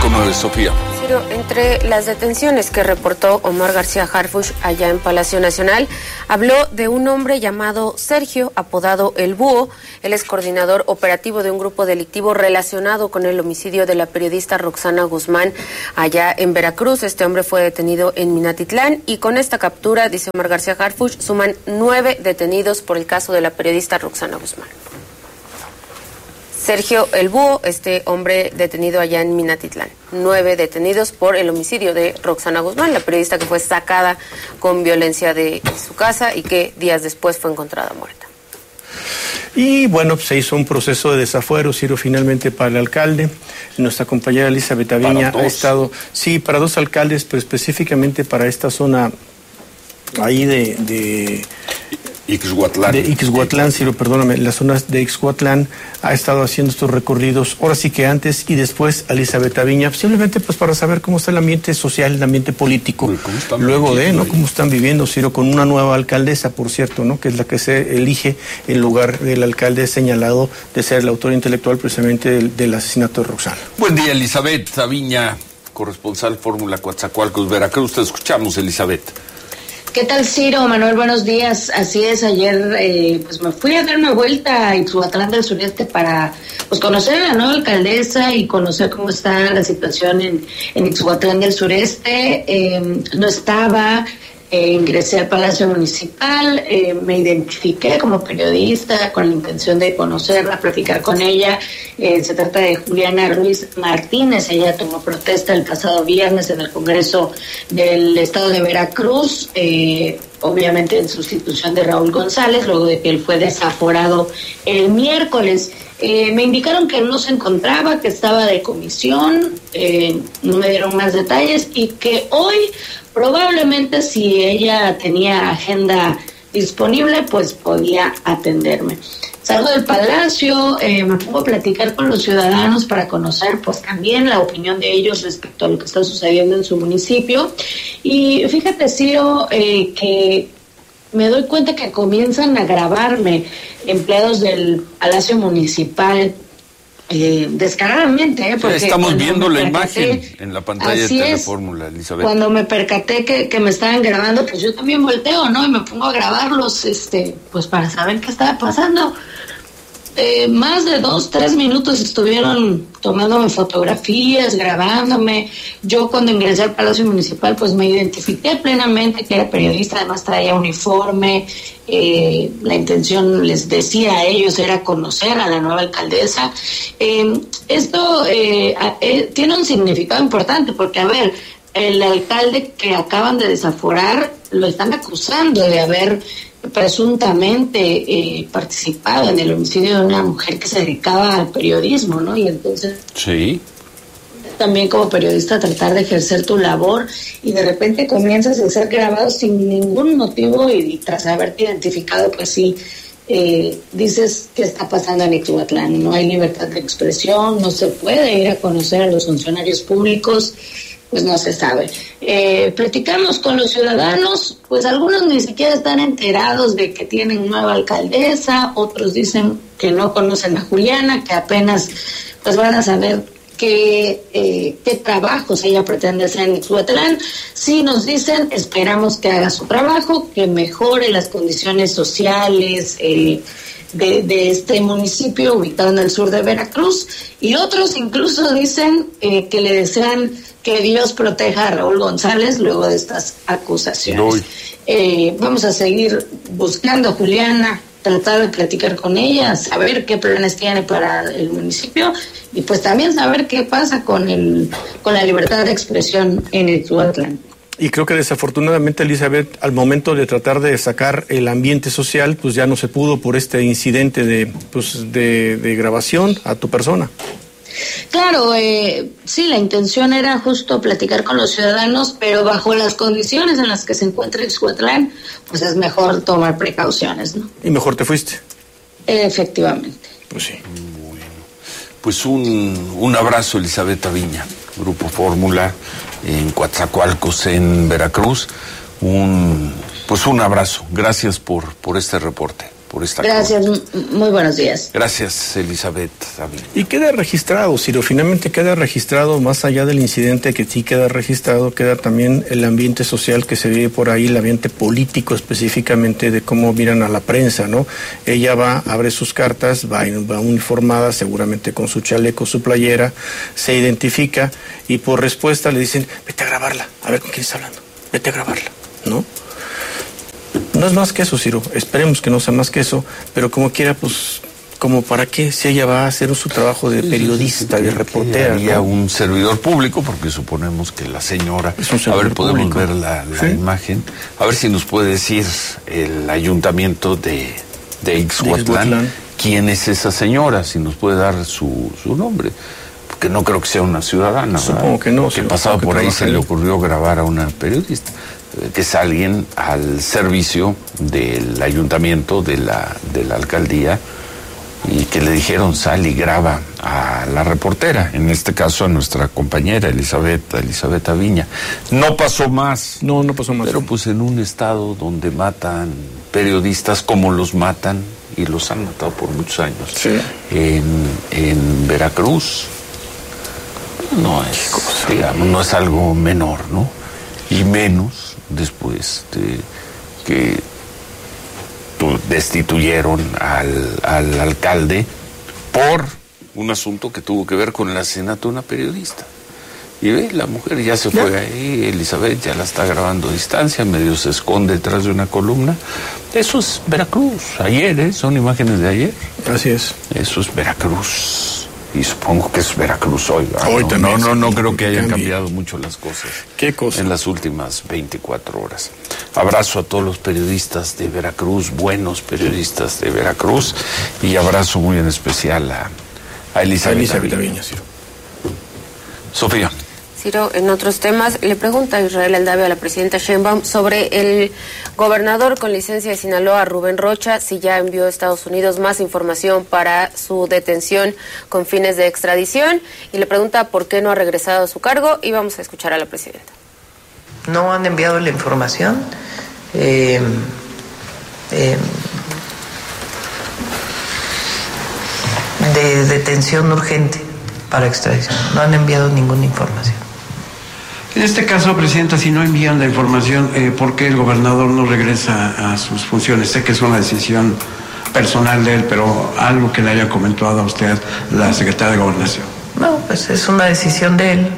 5:09, Sofía. Pero entre las detenciones que reportó Omar García Harfuch allá en Palacio Nacional, habló de un hombre llamado Sergio, apodado El Búho. Él es coordinador operativo de un grupo delictivo relacionado con el homicidio de la periodista Roxana Guzmán allá en Veracruz. Este hombre fue detenido en Minatitlán y con esta captura, dice Omar García Harfuch, suman 9 detenidos por el caso de la periodista Roxana Guzmán. Sergio El Búho, este hombre detenido allá en Minatitlán. 9 detenidos por el homicidio de Roxana Guzmán, la periodista que fue sacada con violencia de su casa y que días después fue encontrada muerta. Y bueno, se hizo un proceso de desafuero, Ciro, finalmente para el alcalde. Nuestra compañera Elizabeth Aviña ha estado, sí, para 2 alcaldes, pero específicamente para esta zona ahí de Ixhuatlán, Ciro, perdóname, las zonas de Ixhuatlán ha estado haciendo estos recorridos, ahora sí que antes y después, Elizabeth Aviña, simplemente pues para saber cómo está el ambiente social, el ambiente político, luego de, ¿no? Cómo están viviendo, Ciro, con una nueva alcaldesa, por cierto, ¿no? Que es la que se elige en lugar del alcalde señalado de ser el autor intelectual precisamente del asesinato de Roxana. Buen día, Elizabeth Aviña, corresponsal Fórmula Coatzacoalcos, Veracruz. Te escuchamos, Elizabeth. ¿Qué tal, Ciro? Manuel, buenos días. Así es, ayer pues me fui a dar una vuelta a Ixhuatlán del Sureste para pues conocer a la nueva alcaldesa y conocer cómo está la situación en Ixhuatlán del Sureste. No estaba, ingresé al Palacio Municipal, me identifiqué como periodista con la intención de conocerla, platicar con ella. Se trata de Juliana Ruiz Martínez. Ella tomó protesta el pasado viernes en el Congreso del Estado de Veracruz, obviamente en sustitución de Raúl González, luego de que él fue desaforado el miércoles. Me indicaron que no se encontraba, que estaba de comisión, no me dieron más detalles y que hoy probablemente si ella tenía agenda disponible, pues podía atenderme. Salgo del Palacio, me pongo a platicar con los ciudadanos para conocer pues también la opinión de ellos respecto a lo que está sucediendo en su municipio. Y fíjate, Ciro, que me doy cuenta que comienzan a grabarme empleados del Palacio Municipal descaradamente, porque estamos viendo la imagen en la pantalla de Telefórmula, Elizabeth. Cuando me percaté que me estaban grabando, pues yo también volteo, ¿no? Y me pongo a grabarlos, pues para saber qué estaba pasando. Más de 2-3 minutos estuvieron tomándome fotografías, grabándome. Yo cuando ingresé al Palacio Municipal pues me identifiqué plenamente que era periodista, además traía uniforme. La intención, les decía a ellos, era conocer a la nueva alcaldesa. Esto tiene un significado importante porque, a ver, el alcalde que acaban de desaforar lo están acusando de haber presuntamente participado en el homicidio de una mujer que se dedicaba al periodismo, ¿no? Y entonces sí, también como periodista tratar de ejercer tu labor y de repente comienzas a ser grabado sin ningún motivo y tras haberte identificado, pues sí, dices qué está pasando en Ixhuatlán. No hay libertad de expresión, no se puede ir a conocer a los funcionarios públicos, pues no se sabe. Platicamos con los ciudadanos, pues algunos ni siquiera están enterados de que tienen nueva alcaldesa, otros dicen que no conocen a Juliana, que apenas pues van a saber qué trabajos ella pretende hacer en Ixhuatlán. Sí nos dicen, esperamos que haga su trabajo, que mejore las condiciones sociales de este municipio ubicado en el sur de Veracruz, y otros incluso dicen que le desean que Dios proteja a Raúl González luego de estas acusaciones. Vamos a seguir buscando a Juliana, tratar de platicar con ella, saber qué planes tiene para el municipio y pues también saber qué pasa con la libertad de expresión en Ixhuatlán. Y creo que desafortunadamente, Elizabeth, al momento de tratar de sacar el ambiente social, pues ya no se pudo por este incidente de grabación a tu persona. Claro, sí, la intención era justo platicar con los ciudadanos, pero bajo las condiciones en las que se encuentra Ixhuatlán, pues es mejor tomar precauciones, ¿no? Y mejor te fuiste. Efectivamente. Pues sí. Bueno, pues un abrazo, Elizabeth Aviña, Grupo Fórmula, en Coatzacoalcos, en Veracruz. Un abrazo. Gracias por este reporte. por esta Gracias, muy buenos días. Gracias, Elizabeth. Y queda registrado, Ciro, finalmente queda registrado, más allá del incidente que sí queda registrado, queda también el ambiente social que se vive por ahí, el ambiente político específicamente de cómo miran a la prensa, ¿no? Ella va, abre sus cartas, va uniformada, seguramente con su chaleco, su playera, se identifica y por respuesta le dicen, vete a grabarla, a ver con quién está hablando, vete a grabarla, ¿no? No es más que eso, Ciro, esperemos que no sea más que eso, pero como quiera, pues, como para qué, si ella va a hacer su trabajo de periodista, de reportera. Haría, ¿no?, un servidor público, porque suponemos que la señora, a ver, podemos público. Ver la ¿sí? imagen, a ver si nos puede decir el ayuntamiento de Ixhuatlán, quién es esa señora, si nos puede dar su nombre. Que no creo que sea una ciudadana. Supongo que no. Que pasado por ahí se le ocurrió grabar a una periodista, que es alguien al servicio del ayuntamiento, de la alcaldía, y que le dijeron sal y graba a la reportera, en este caso a nuestra compañera Elizabeth Aviña. No pasó más. No pasó más. Pero pues en un estado donde matan periodistas como los matan, y los han matado por muchos años, sí. en Veracruz, no es algo menor, ¿no? Y menos después de que destituyeron al alcalde por un asunto que tuvo que ver con el asesinato de una periodista. Y ve, la mujer ya se fue ahí, Elizabeth ya la está grabando a distancia, medio se esconde detrás de una columna. Eso es Veracruz, ayer, son imágenes de ayer. Así es. Eso es Veracruz. Y supongo que es Veracruz hoy. Hoy también. No creo que hayan cambiado mucho las cosas. ¿Qué cosa? En las últimas 24 horas. Abrazo a todos los periodistas de Veracruz, buenos periodistas de Veracruz, y abrazo muy en especial a Elizabeth Aviña. Sofía. Ciro, en otros temas, le pregunta Israel Aldave a la presidenta Sheinbaum sobre el gobernador con licencia de Sinaloa, Rubén Rocha, si ya envió a Estados Unidos más información para su detención con fines de extradición, y le pregunta por qué no ha regresado a su cargo, y vamos a escuchar a la presidenta. No han enviado la información. De detención urgente para extradición. No han enviado ninguna información. En este caso, presidenta, si no envían la información, ¿por qué el gobernador no regresa a sus funciones? Sé que es una decisión personal de él, pero algo que le haya comentado a usted la secretaria de Gobernación. No, pues es una decisión de él.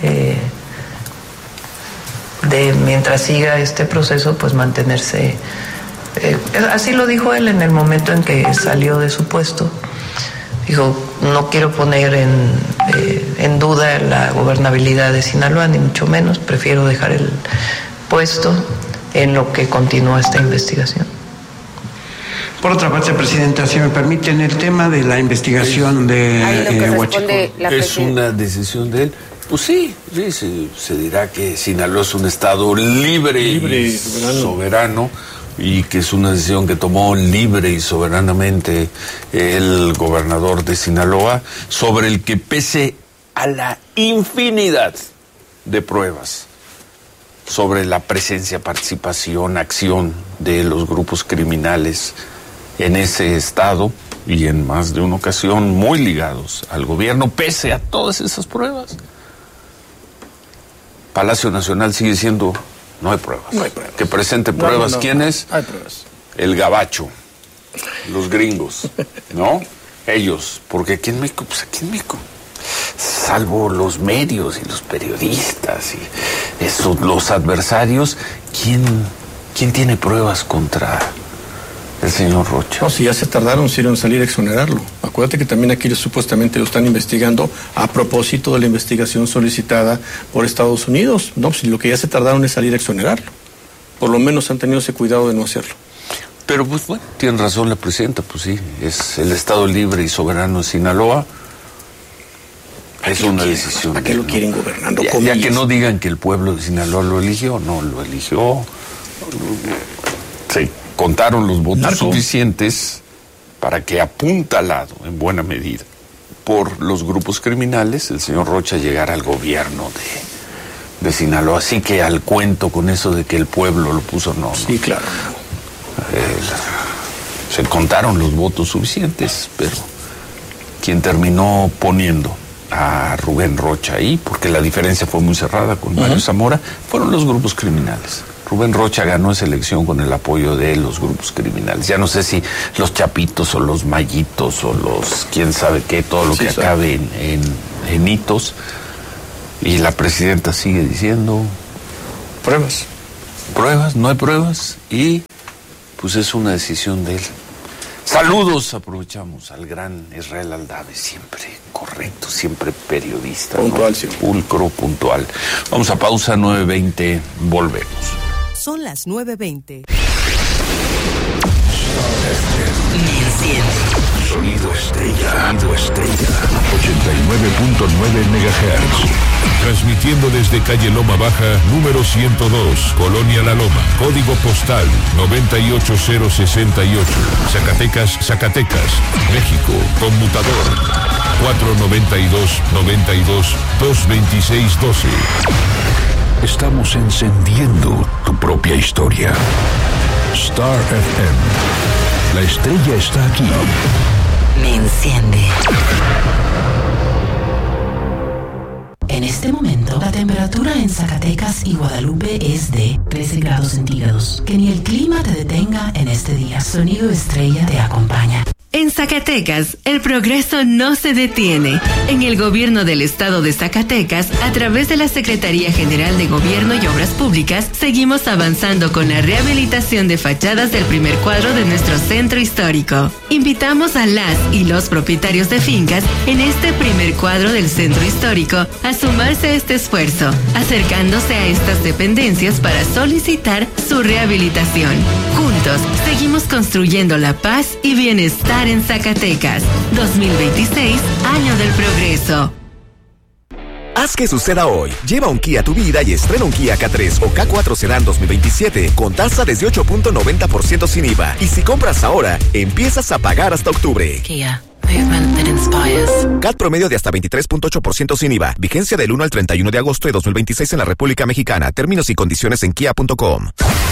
De mientras siga este proceso, pues mantenerse. Así lo dijo él en el momento en que salió de su puesto. Dijo, no quiero poner en duda la gobernabilidad de Sinaloa, ni mucho menos. Prefiero dejar el puesto en lo que continúa esta investigación. Por otra parte, presidenta, si me permiten, el tema de la investigación de Huachicolco. ¿Es una decisión de él? Pues sí, se dirá que Sinaloa es un estado libre y soberano, y que es una decisión que tomó libre y soberanamente el gobernador de Sinaloa, sobre el que, pese a la infinidad de pruebas sobre la presencia, participación, acción de los grupos criminales en ese estado, y en más de una ocasión muy ligados al gobierno, pese a todas esas pruebas, Palacio Nacional sigue siendo... No hay pruebas. No hay pruebas. Que presente pruebas. ¿Quién es? Hay pruebas. El gabacho. Los gringos. ¿No? Ellos. Porque aquí en México, salvo los medios y los periodistas y los adversarios, ¿quién tiene pruebas contra el señor Rocha? No, si ya se tardaron, en salir a exonerarlo. Acuérdate que también aquí supuestamente lo están investigando a propósito de la investigación solicitada por Estados Unidos. No, pues lo que ya se tardaron es salir a exonerarlo. Por lo menos han tenido ese cuidado de no hacerlo. Pero pues bueno, tiene razón la presidenta, pues sí, es el estado libre y soberano de Sinaloa. Es una decisión. ¿Para qué lo quieren gobernando? Ya que no digan que el pueblo de Sinaloa lo eligió, no, lo eligió. Sí. Contaron los votos suficientes para que, apuntalado en buena medida por los grupos criminales, el señor Rocha llegara al gobierno de Sinaloa. Así que al cuento con eso de que el pueblo lo puso, no. Sí, claro. Sí, se contaron los votos suficientes, pero quien terminó poniendo a Rubén Rocha ahí, porque la diferencia fue muy cerrada con Mario Zamora, fueron los grupos criminales. Rubén Rocha ganó esa elección con el apoyo de los grupos criminales. Ya no sé si los chapitos o los mallitos o los quién sabe qué, todo lo que acabe en hitos. Y la presidenta sigue diciendo... Pruebas, no hay pruebas. Y pues es una decisión de él. Saludos, aprovechamos al gran Israel Aldave, siempre correcto, siempre periodista. Puntual, ¿no? Sí. Pulcro, puntual. Vamos a pausa, 9:20, volvemos. Son las 9:20. Sonido Estrella. 89.9 MHz. Transmitiendo desde calle Loma Baja, número 102, Colonia La Loma. Código postal 98068. Zacatecas, México. Conmutador 492-92-226-12. Estamos encendiendo tu propia historia. Star FM. La estrella está aquí. Me enciende. En este momento, la temperatura en Zacatecas y Guadalupe es de 13 grados centígrados. Que ni el clima te detenga en este día. Sonido Estrella te acompaña. En Zacatecas, el progreso no se detiene. En el gobierno del estado de Zacatecas, a través de la Secretaría General de Gobierno y Obras Públicas, seguimos avanzando con la rehabilitación de fachadas del primer cuadro de nuestro centro histórico. Invitamos a las y los propietarios de fincas en este primer cuadro del centro histórico a sumarse a este esfuerzo, acercándose a estas dependencias para solicitar su rehabilitación. Juntos, seguimos construyendo la paz y bienestar en Zacatecas. 2026, año del progreso. Haz que suceda hoy. Lleva un Kia a tu vida y estrena un Kia K3 o K4 Sedan 2027 con tasa desde 8.90% sin IVA. Y si compras ahora, empiezas a pagar hasta octubre. Kia. Movement that inspires. CAT promedio de hasta 23.8% sin IVA. Vigencia del 1 al 31 de agosto de 2026 en la República Mexicana. Términos y condiciones en kia.com.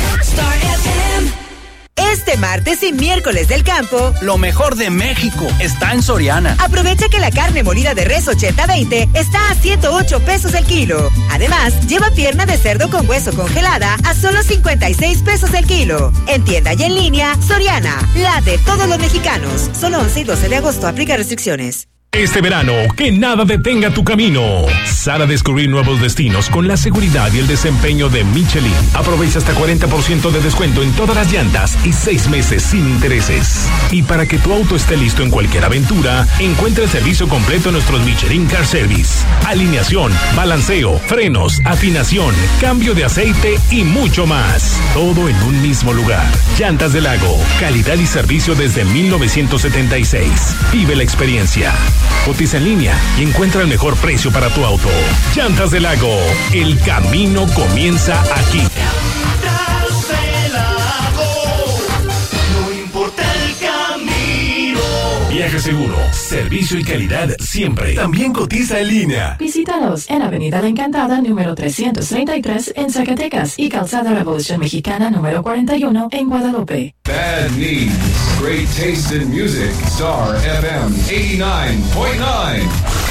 Este martes y miércoles del campo, lo mejor de México está en Soriana. Aprovecha que la carne molida de res 80-20 está a 108 pesos el kilo. Además, lleva pierna de cerdo con hueso congelada a solo 56 pesos el kilo. En tienda y en línea, Soriana, la de todos los mexicanos. Solo 11 y 12 de agosto, aplica restricciones. Este verano, que nada detenga tu camino. Sal a descubrir nuevos destinos con la seguridad y el desempeño de Michelin. Aprovecha hasta 40% de descuento en todas las llantas y 6 meses sin intereses. Y para que tu auto esté listo en cualquier aventura, encuentra el servicio completo en nuestros Michelin Car Service. Alineación, balanceo, frenos, afinación, cambio de aceite y mucho más. Todo en un mismo lugar. Llantas del Lago, calidad y servicio desde 1976. Vive la experiencia. Cotiza en línea y encuentra el mejor precio para tu auto. Llantas del Lago, el camino comienza aquí. No importa el camino. Viaje seguro, servicio y calidad siempre. También cotiza en línea. Visítanos en Avenida La Encantada, número 333 en Zacatecas y Calzada Revolución Mexicana, número 41 en Guadalupe. Bad Needs, great taste in music. Star FM 89.9.